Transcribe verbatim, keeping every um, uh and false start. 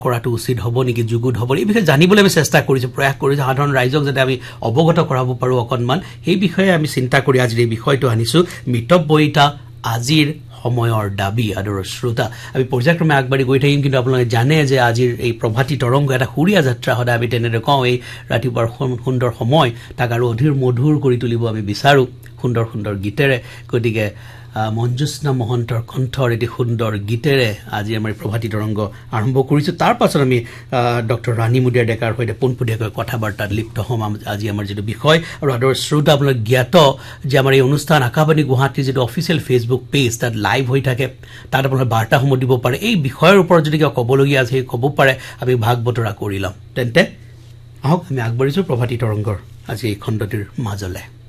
কৰাটো উচিত হ'ব নেকি যুগুত হ'ব এই বিষয়ে জানিবলৈ আমি চেষ্টা কৰিছো প্ৰয়াস কৰিছো সাধাৰণ ৰাইজক যাতে আমি অৱগত কৰাব পাৰো অকনমান এই বিষয়ে আমি চিন্তা কৰি আজি এই বিষয়টো আনিছো মিতব্যয়িতা আজিৰ সময়ৰ দাবী আদৰৰ শ্ৰোতা আমি পৰ্যায়ক্ৰমে আগবাঢ়ি গৈ থাকিম কিন্তু আপোনালোকে জানে যে আজিৰ এই প্ৰভাতী তৰংগ এটা সুৰীয়া যাত্ৰা সদায় আমি তেনেদৰে কওঁ এই ৰাতিপুৱাৰ সুন্দৰ সময় তাক আৰু অধীৰ মধুৰ কৰি তুলিব আমি বিচাৰো সুন্দৰ সুন্দৰ গীতেৰে গতিকে মঞ্জুস্না মহন্তৰ কণ্ঠৰ এটি সুন্দৰ গীতেৰে আজি আমাৰ প্ৰভাতী তৰংগ আৰম্ভ কৰিছো তাৰ পাছত আমি ডক্টৰ ৰাণী মুদিয়া ডেকাৰ সৈতে পোনপটীয়াকৈ কথা বাৰ্তাত লিপ্ত হ'ম আজি আমাৰ যেটো বিষয় আৰু আদৰ শ্ৰোতা আপোনালোক জ্ঞাত যে আমাৰ এই অনুষ্ঠান আকাশবাণী গুৱাহাটীৰ যেটো অফিচিয়েল ফেচবুক পেজ তাত লাইভ হৈ থাকে তাত আপোনালোকে বাৰ্তাসমূহ দিব পাৰে এই বিষয়ৰ ওপৰত যদি কিবা ক'বলগীয়া আছে ক'ব পাৰে আমি ভাগ বতৰা কৰি ল'ম তেন্তে আহক আমি আগবাঢ়িছো প্ৰভাতী তৰংগৰ আজি এই খণ্ডটিৰ মাজলৈ